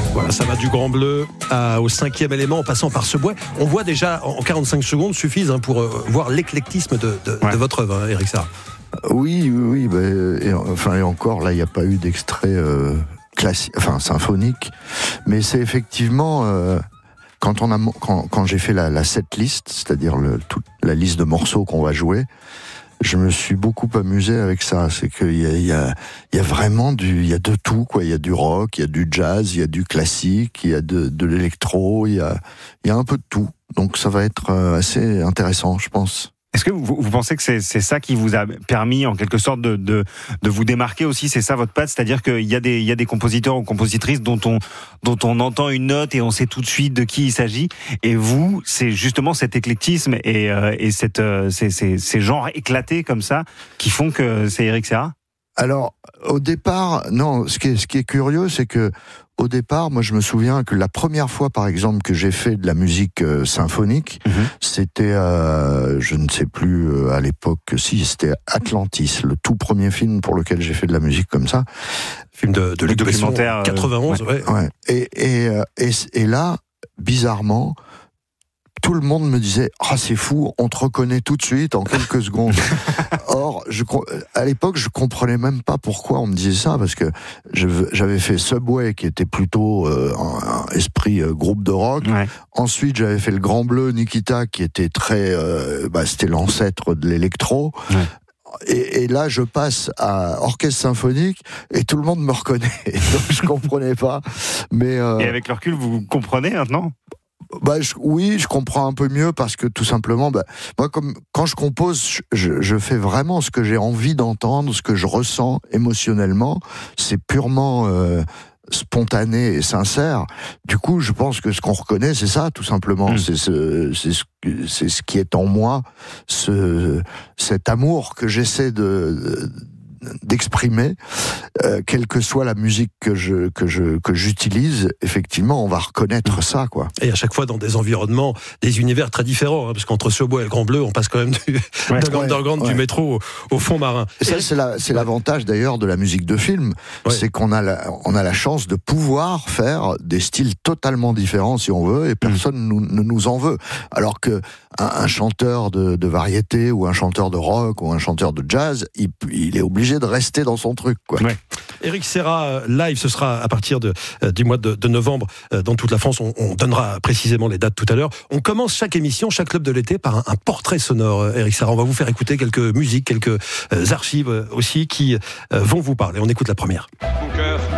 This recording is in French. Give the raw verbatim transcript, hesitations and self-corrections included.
Voilà, ça va du Grand Bleu à, au cinquième élément en passant par ce bois. On voit déjà en quarante-cinq secondes suffisent hein, pour euh, voir l'éclectisme de, de, ouais. de votre œuvre, hein, Éric Serra. Oui, oui, oui bah, et, enfin, et encore, là, il n'y a pas eu d'extrait euh, classique, enfin symphonique, mais c'est effectivement euh, quand on a, quand, quand j'ai fait la, la setlist, c'est-à-dire le, toute la liste de morceaux qu'on va jouer, je me suis beaucoup amusé avec ça. C'est qu'il y a, il y a, il y a vraiment du, il y a de tout, quoi. Il y a du rock, il y a du jazz, il y a du classique, il y a de, de l'électro, il y a, il y a un peu de tout. Donc ça va être assez intéressant, je pense. Est-ce que vous, vous pensez que c'est, c'est ça qui vous a permis, en quelque sorte, de, de, de vous démarquer aussi? C'est ça votre patte? C'est-à-dire qu'il y a des, il y a des compositeurs ou compositrices dont on, dont on entend une note et on sait tout de suite de qui il s'agit. Et vous, c'est justement cet éclectisme et, euh, et cette, euh, ces, ces, ces genres éclatés comme ça qui font que c'est Éric Serra? Alors, au départ, non, ce qui est, ce qui est curieux, c'est que, au départ, moi, je me souviens que la première fois, par exemple, que j'ai fait de la musique euh, symphonique, mmh. c'était, euh, je ne sais plus euh, à l'époque, si, c'était Atlantis, le tout premier film pour lequel j'ai fait de la musique comme ça. Film de, de Luc Besson, quatre-vingt-onze, ouais. ouais. ouais. Et, et, et, et là, bizarrement, tout le monde me disait « Ah, c'est fou, on te reconnaît tout de suite en quelques secondes. » Or, je, à l'époque, je comprenais même pas pourquoi on me disait ça, parce que je, j'avais fait Subway, qui était plutôt euh, un, un esprit euh, groupe de rock. Ouais. Ensuite, j'avais fait le Grand Bleu, Nikita, qui était très... Euh, bah, c'était l'ancêtre de l'électro. Ouais. Et, et là, je passe à orchestre symphonique et tout le monde me reconnaît. Donc, je comprenais pas. Mais euh... Et avec le recul, vous comprenez maintenant ? Bah, je, oui, je comprends un peu mieux parce que tout simplement, bah, moi, comme quand je compose, je, je fais vraiment ce que j'ai envie d'entendre, ce que je ressens émotionnellement. C'est purement euh, spontané et sincère. Du coup, je pense que ce qu'on reconnaît, c'est ça, tout simplement. Mmh. C'est ce, c'est ce, c'est ce qui est en moi, ce, cet amour que j'essaie de, de d'exprimer, euh, quelle que soit la musique que je que je que j'utilise, effectivement, on va reconnaître ça, quoi. Et à chaque fois dans des environnements, des univers très différents, hein, parce qu'entre ce bois et le Grand Bleu, on passe quand même du ouais, de l'underground, ouais, du ouais. métro au, au fond marin. Et ça, c'est la, c'est l'avantage d'ailleurs de la musique de film, ouais. c'est qu'on a la, on a la chance de pouvoir faire des styles totalement différents si on veut, et personne mmh. nous, ne nous en veut. Alors que un, un chanteur de, de variété ou un chanteur de rock ou un chanteur de jazz, il, il est obligé de rester dans son truc, quoi. Ouais. Éric Serra, live, ce sera à partir de, euh, du mois de, de novembre euh, dans toute la France. On, on donnera précisément les dates tout à l'heure. On commence chaque émission, chaque club de l'été, par un, un portrait sonore, euh, Éric Serra. On va vous faire écouter quelques musiques, quelques euh, archives euh, aussi qui euh, vont vous parler. On écoute la première. Mon cœur,